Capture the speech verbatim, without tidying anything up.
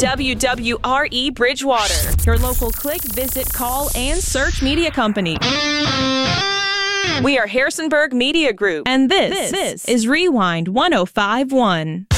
W W R E Bridgewater, your local click, visit, call, and search media company. We are Harrisonburg Media Group, and this, this, this is Rewind one oh five point one.